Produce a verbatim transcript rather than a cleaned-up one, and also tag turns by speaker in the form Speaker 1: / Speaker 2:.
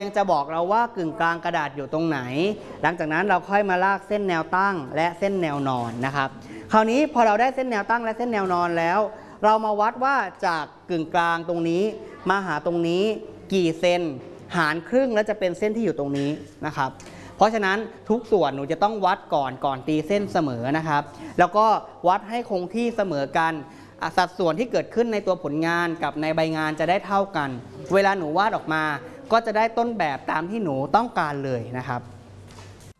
Speaker 1: ยังจะบอกเราว่ากึ่งกลางกระดาษอยู่ตรงไหนหลังจากนั้นเราค่อยมาลากเส้นแนวตั้งและเส้นแนวนอนนะครับคราวนี้พอเราได้เส้นแนวตั้งและเส้นแนวนอนแล้วเรามาวัดว่าจากกึ่งกลางตรงนี้มาหาตรงนี้กี่เซนหารครึ่งแล้วจะเป็นเส้นที่อยู่ตรงนี้นะครับเพราะฉะนั้นทุกส่วนหนูจะต้องวัดก่อนก่อนตีเส้นเสมอนะครับแล้วก็วัดให้คงที่เสมอกันสัดส่วนที่เกิดขึ้นในตัวผลงานกับในใบงานจะได้เท่ากันเวลาหนูวาดออกมาก็จะได้ต้นแบบตามที่หนูต้องการเลยนะครับ